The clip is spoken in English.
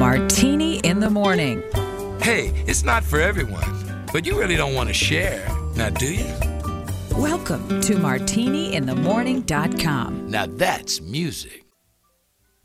Martini in the Morning. Hey, it's not for everyone, but you really don't want to share, now do you? Welcome to MartiniInTheMorning.com. Now that's music.